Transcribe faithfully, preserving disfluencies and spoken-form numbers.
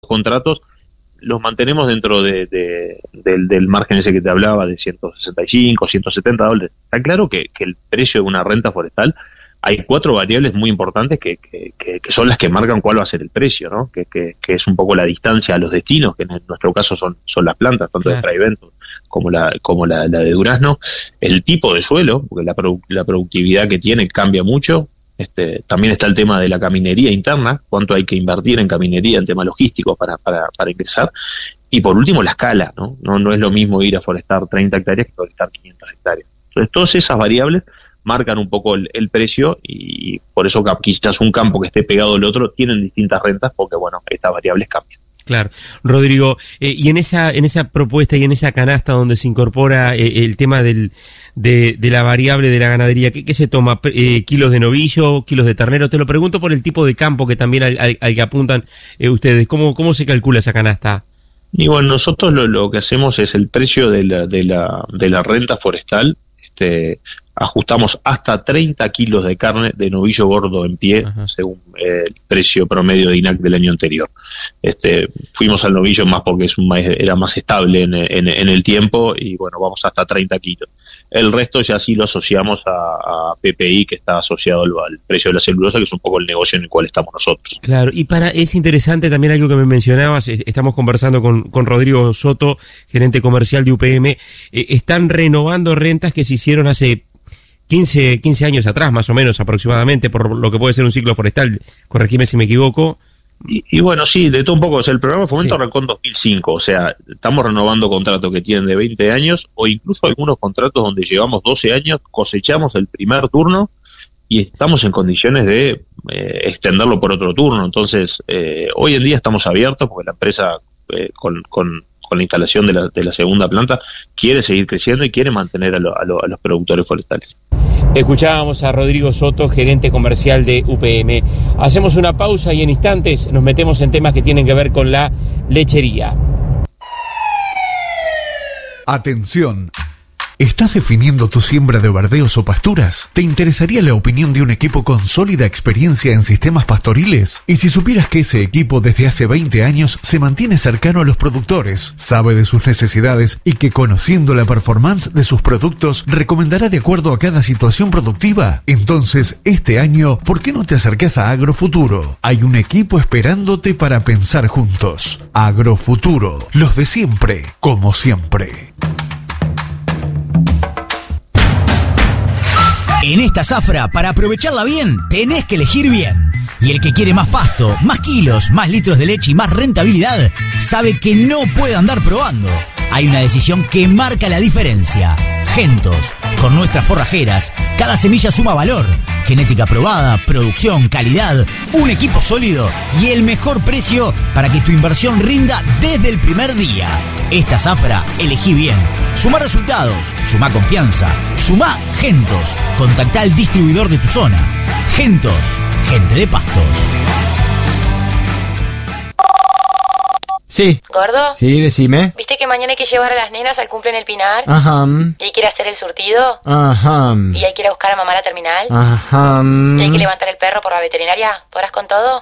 contratos los mantenemos dentro de, de, del, del margen ese que te hablaba de ciento sesenta y cinco, ciento setenta dólares. Está claro que, que el precio de una renta forestal, hay cuatro variables muy importantes que, que, que, que son las que marcan cuál va a ser el precio, ¿no? Que, que, que es un poco la distancia a los destinos, que en nuestro caso son, son las plantas, tanto claro. de Fraiventos como la como la, la de Durazno, el tipo de suelo, porque la, produ- la productividad que tiene cambia mucho. Este, también está el tema de la caminería interna, cuánto hay que invertir en caminería, en temas logísticos para, para, para ingresar. Y por último, la escala, ¿no? No, no es lo mismo ir a forestar treinta hectáreas que forestar quinientas hectáreas. Entonces, todas esas variables marcan un poco el, el precio, y por eso quizás un campo que esté pegado al otro tienen distintas rentas, porque, bueno, estas variables cambian. Claro. Rodrigo, eh, y en esa en esa propuesta y en esa canasta donde se incorpora eh, el tema del de, de la variable de la ganadería, ¿qué, qué se toma? Eh, ¿Kilos de novillo, kilos de ternero? Te lo pregunto por el tipo de campo que también al, al, al que apuntan eh, ustedes. ¿Cómo, ¿Cómo se calcula esa canasta? Y bueno, nosotros lo, lo que hacemos es el precio de la, de la, de la renta forestal. Este, ajustamos hasta treinta kilos de carne de novillo gordo en pie, Ajá. según eh, el precio promedio de I N A C del año anterior. Este, fuimos al novillo más porque es un maíz, era más estable en, en, en el tiempo, y bueno, vamos hasta treinta kilos. El resto ya sí lo asociamos a, a P P I, que está asociado al, al precio de la celulosa, que es un poco el negocio en el cual estamos nosotros. Claro, y para es interesante también algo que me mencionabas, estamos conversando con, con Rodrigo Soto, gerente comercial de U P M, eh, están renovando rentas que se hicieron hace quince, quince años atrás, más o menos aproximadamente, por lo que puede ser un ciclo forestal, corregime si me equivoco. Y, y bueno, sí, de todo un poco. O sea, el programa de fomento sí. arrancó en dos mil cinco, o sea, estamos renovando contratos que tienen de veinte años, o incluso algunos contratos donde llevamos doce años, cosechamos el primer turno y estamos en condiciones de eh, extenderlo por otro turno. Entonces, eh, hoy en día estamos abiertos porque la empresa eh, con, con, con la instalación de la, de la segunda planta quiere seguir creciendo y quiere mantener a, lo, a, lo, a los productores forestales. Escuchábamos a Rodrigo Soto, gerente comercial de U P M. Hacemos una pausa y en instantes nos metemos en temas que tienen que ver con la lechería. Atención. ¿Estás definiendo tu siembra de verdeos o pasturas? ¿Te interesaría la opinión de un equipo con sólida experiencia en sistemas pastoriles? Y si supieras que ese equipo desde hace veinte años se mantiene cercano a los productores, sabe de sus necesidades y que conociendo la performance de sus productos recomendará de acuerdo a cada situación productiva? Entonces, este año, ¿por qué no te acercás a Agrofuturo? Hay un equipo esperándote para pensar juntos. Agrofuturo, los de siempre, como siempre. En esta zafra, para aprovecharla bien, tenés que elegir bien. Y el que quiere más pasto, más kilos, más litros de leche y más rentabilidad, sabe que no puede andar probando. Hay una decisión que marca la diferencia. Gentos. Con nuestras forrajeras, cada semilla suma valor. Genética probada, producción, calidad, un equipo sólido y el mejor precio para que tu inversión rinda desde el primer día. Esta zafra, elegí bien. Suma resultados, suma confianza, suma Gentos. Contactá al distribuidor de tu zona. Gentos, gente de pastos. Sí. ¿Gordo? Sí, decime. ¿Viste que mañana hay que llevar a las nenas al cumple en el Pinar? Ajá. ¿Y hay que ir a hacer el surtido? Ajá. ¿Y hay que ir a buscar a mamá a la terminal? Ajá. ¿Y hay que levantar el perro por la veterinaria? ¿Podrás con todo?